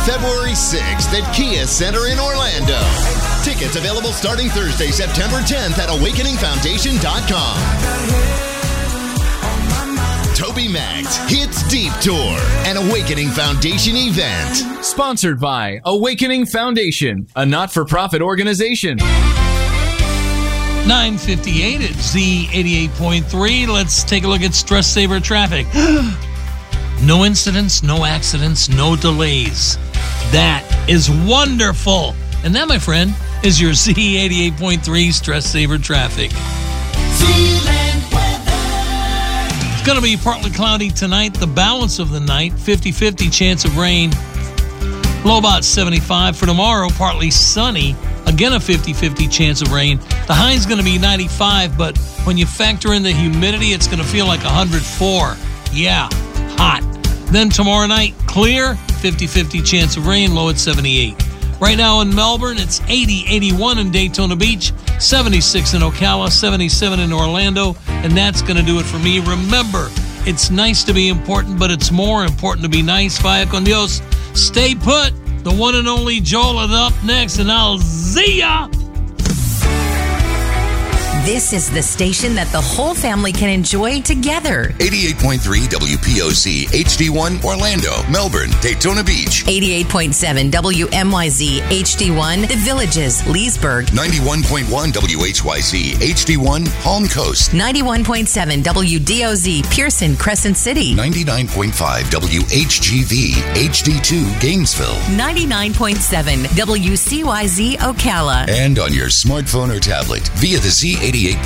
February 6th at Kia Center in Orlando. Tickets available starting Thursday, September 10th at awakeningfoundation.com. TobyMac Hits Deep Tour, an Awakening Foundation event. Sponsored by Awakening Foundation, a not-for-profit organization. 9:58 at Z88.3. Let's take a look at Stress Saver traffic. No incidents, no accidents, no delays. That is wonderful. And that, my friend, is your Z88.3 Stress Saver traffic. It's going to be partly cloudy tonight. The balance of the night, 50-50 chance of rain. Low about 75. For tomorrow, partly sunny. Again, a 50-50 chance of rain. The high is going to be 95, but when you factor in the humidity, it's going to feel like 104. Yeah, hot. Then tomorrow night, clear, 50-50 chance of rain, low at 78. Right now in Melbourne, it's 80, 81 in Daytona Beach, 76 in Ocala, 77 in Orlando, and that's going to do it for me. Remember, it's nice to be important, but it's more important to be nice. Vaya con Dios. Stay put. The one and only Joel is up next, and I'll see ya. This is the station that the whole family can enjoy together. 88.3 WPOC HD1 Orlando, Melbourne, Daytona Beach. 88.7 WMYZ HD1 The Villages, Leesburg. 91.1 WHYC HD1 Palm Coast. 91.7 WDOZ Pearson, Crescent City. 99.5 WHGV HD2 Gainesville. 99.7 WCYZ Ocala. And on your smartphone or tablet via the Z88.3